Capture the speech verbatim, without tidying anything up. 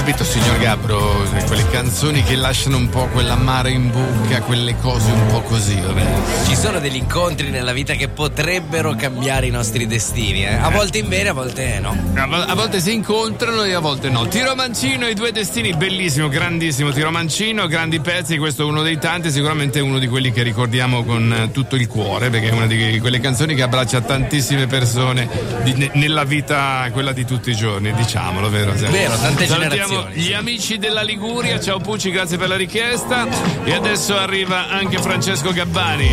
capito, signor Gabbro, quelle canzoni che lasciano un po' quell'amaro in bocca, quelle cose un po' così, vabbè. Ci sono degli incontri nella vita che potrebbero cambiare i nostri destini, eh? A volte in bene, a volte no. A, a volte si incontrano e a volte no. Tiro Mancino, i due destini, bellissimo, grandissimo Tiro Mancino, grandi pezzi, questo è uno dei tanti, sicuramente uno di quelli che ricordiamo con tutto il cuore, perché è una di quelle canzoni che abbraccia tantissime persone di, nella vita, quella di tutti i giorni, diciamolo, vero? Vero, tante Salutiamo generazioni. gli amici della Liguria, ciao Pucci, grazie per la richiesta. E adesso arriva anche Francesco Gabbani.